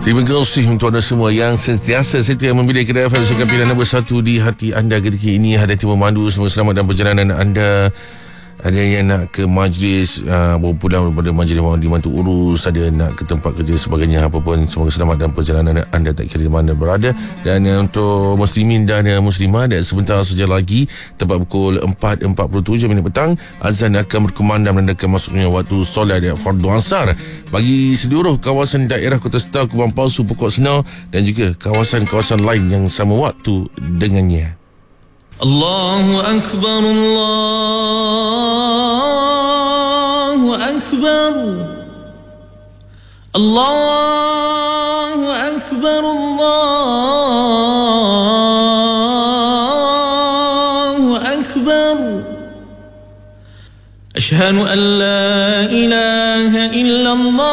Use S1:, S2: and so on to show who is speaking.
S1: Terima kasih untuk anda semua yang sentiasa setia memilih Kedah FM sebagai pilihan nombor 1 di hati anda ketika ini. Hadiati memandu, semua selamat dalam perjalanan anda. Ada yang nak ke majlis, baru pulang daripada majlis dibantu urus, ada nak ke tempat kerja sebagainya. Apapun, semoga selamat dalam perjalanan anda tak kira di mana berada. Dan untuk muslimin dan muslimah, dan sebentar saja lagi tepat pukul 4.47 petang, azan akan berkumandang menandakan masuknya waktu solat fardu asar bagi seluruh kawasan daerah Kota Star, Kubang Palsu, Pokok Senau dan juga kawasan-kawasan lain yang sama waktu dengannya.
S2: Allahu Akbar, Allahu Akbar, Allahu Akbar, Allahu Akbar. Ashhadu an la ilaha illallah